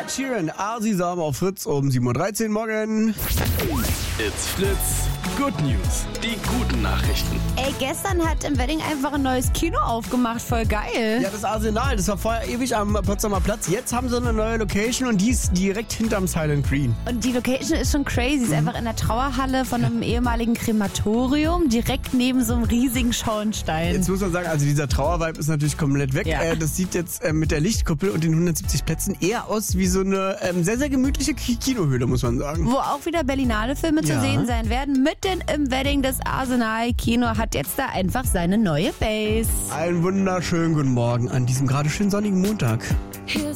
Ed Sheeran, Asi Sam auf Fritz um 7.13 Uhr morgen. It's Fritz. Good News. Die guten Nachrichten. Ey, gestern hat im Wedding einfach ein neues Kino aufgemacht. Voll geil. Ja, das Arsenal, das war vorher ewig am Potsdamer Platz. Jetzt haben sie eine neue Location und die ist direkt hinterm Silent Green. Und die Location ist schon crazy. Ist einfach in der Trauerhalle von einem ehemaligen Krematorium, direkt neben so einem riesigen Schornstein. Jetzt muss man sagen, also dieser Trauervibe ist natürlich komplett weg. Ja. Das sieht jetzt mit der Lichtkuppel und den 170 Plätzen eher aus wie so eine sehr, sehr gemütliche Kinohöhle, muss man sagen. Wo auch wieder Berlinale-Filme zu Ja. sehen sein werden. Mitten im Wedding. Das Arsenal-Kino hat jetzt da einfach seine neue Base. Einen wunderschönen guten Morgen an diesem gerade schön sonnigen Montag.